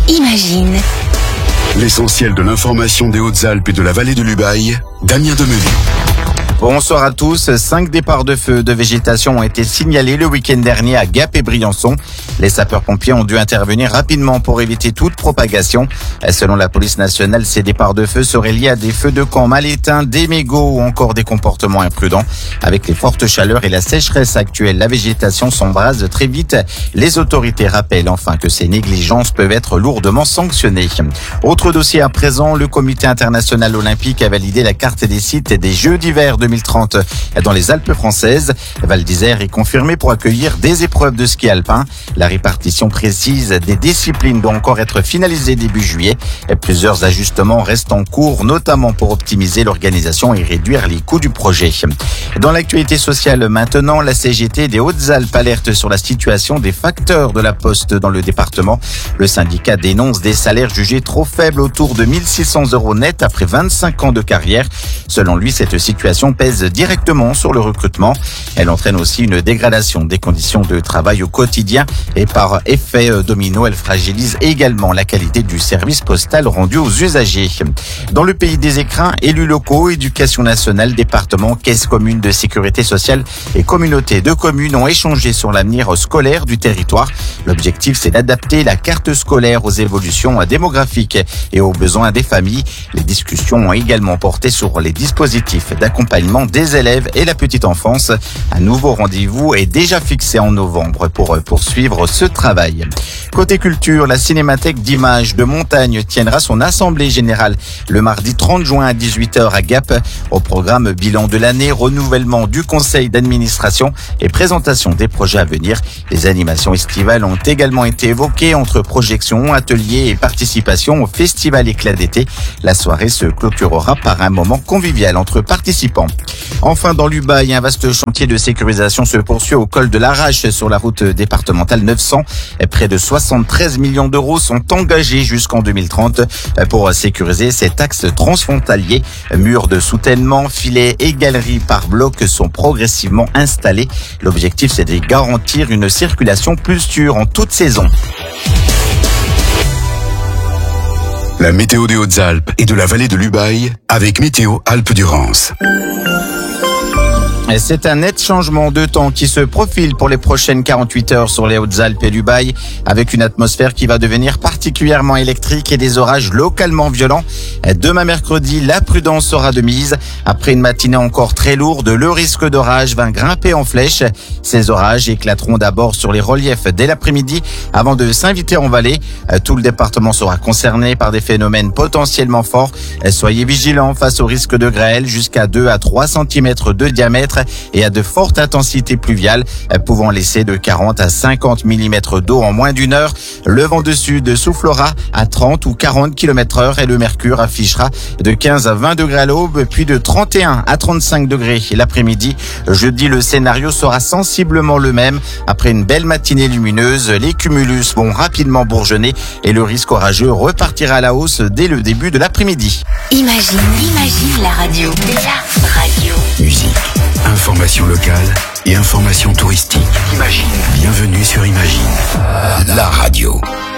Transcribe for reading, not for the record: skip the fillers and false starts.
Imagine. L'essentiel de l'information des Hautes-Alpes et de la vallée de l'Ubaye, Damien Demenu. Bonsoir à tous. 5 départs de feux de végétation ont été signalés le week-end dernier à Gap et Briançon. Les sapeurs-pompiers ont dû intervenir rapidement pour éviter toute propagation. Selon la police nationale, ces départs de feu seraient liés à des feux de camp mal éteints, des mégots ou encore des comportements imprudents. Avec les fortes chaleurs et la sécheresse actuelle, la végétation s'embrase très vite. Les autorités rappellent enfin que ces négligences peuvent être lourdement sanctionnées. Autre dossier à présent, le comité international olympique a validé la carte des sites des Jeux d'hiver 2030 dans les Alpes françaises. Val d'Isère est confirmé pour accueillir des épreuves de ski alpin. La répartition précise des disciplines doit encore être finalisée début juillet. Plusieurs ajustements restent en cours, notamment pour optimiser l'organisation et réduire les coûts du projet. Dans l'actualité sociale maintenant, la CGT des Hautes-Alpes alerte sur la situation des facteurs de la Poste dans le département. Le syndicat dénonce des salaires jugés trop faibles, autour de 1 600 € net après 25 ans de carrière. Selon lui, cette situation pèse directement sur le recrutement. Elle entraîne aussi une dégradation des conditions de travail au quotidien et par effet domino, elle fragilise également la qualité du service postal rendu aux usagers. Dans le pays des écrins, élus locaux, éducation nationale, département, caisse commune de sécurité sociale et communauté de communes ont échangé sur l'avenir scolaire du territoire. L'objectif, c'est d'adapter la carte scolaire aux évolutions démographiques et aux besoins des familles. Les discussions ont également porté sur les dispositifs d'accompagnement des élèves et la petite enfance. Un nouveau rendez-vous est déjà fixé en novembre pour poursuivre ce travail. Côté culture, la Cinémathèque d'images de Montagne tiendra son assemblée générale le mardi 30 juin à 18h à Gap. Au programme bilan de l'année, renouvellement du conseil d'administration et présentation des projets à venir. Les animations estivales ont également été évoquées entre projections, ateliers et participation au festival Éclat d'été. La soirée se clôturera par un moment convivial entre participants. Enfin, dans l'Ubaye, un vaste chantier de sécurisation se poursuit au col de l'Arrache sur la route départementale 900. Près de 73 millions d'euros sont engagés jusqu'en 2030 pour sécuriser cet axe transfrontalier. Murs de soutènement, filets et galeries par bloc sont progressivement installés. L'objectif, c'est de garantir une circulation plus sûre en toute saison. La météo des Hautes-Alpes et de la vallée de l'Ubaye avec Météo Alpes-Durance. C'est un net changement de temps qui se profile pour les prochaines 48 heures sur les Hautes-Alpes et l'Ubaye, avec une atmosphère qui va devenir particulièrement électrique et des orages localement violents. Demain mercredi, la prudence sera de mise. Après une matinée encore très lourde, le risque d'orage va grimper en flèche. Ces orages éclateront d'abord sur les reliefs dès l'après-midi avant de s'inviter en vallée. Tout le département sera concerné par des phénomènes potentiellement forts. Soyez vigilants face au risque de grêle jusqu'à 2 à 3 cm de diamètre et à de fortes intensités pluviales pouvant laisser de 40 à 50 mm d'eau en moins d'une heure. Le vent de sud soufflera à 30 ou 40 km/h et le mercure affichera de 15 à 20 degrés à l'aube, puis de 31 à 35 degrés l'après-midi. Jeudi, le scénario sera sensiblement le même. Après une belle matinée lumineuse, les cumulus vont rapidement bourgeonner et le risque orageux repartira à la hausse dès le début de l'après-midi. Imagine la radio. La radio. Musique, information locale et information touristique. Imagine. Bienvenue sur Imagine, la radio.